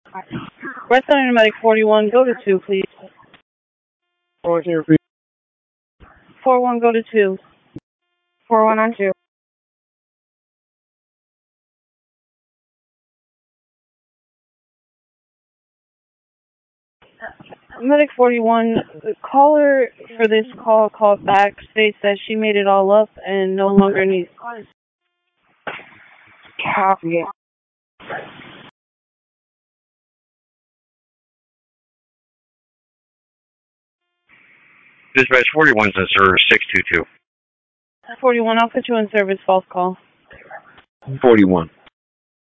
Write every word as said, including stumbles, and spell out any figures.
Red Center Medic forty-one, go to two, please. four zero three. four one, go to two. four one on two. Medic forty-one, the caller for this call called back states that she made it all up and no longer needs... Copy. Dispatch forty-one's in service six two two. forty-one, I'll put you in service, false call. forty-one.